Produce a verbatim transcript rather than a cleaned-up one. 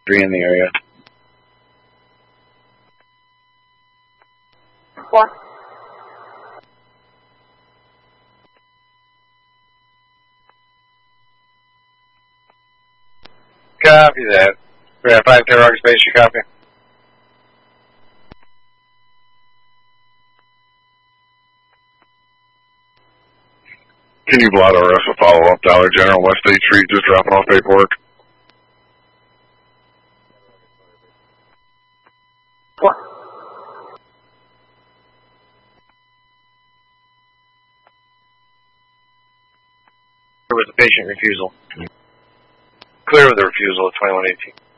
Three in the area. One. Copy that. We have five Terror Space, you copy? Can you blot our rest of follow-up, Dollar General, West eighth Street, just dropping off paperwork? One. There was a patient refusal. Clear with the refusal at twenty-one eighteen.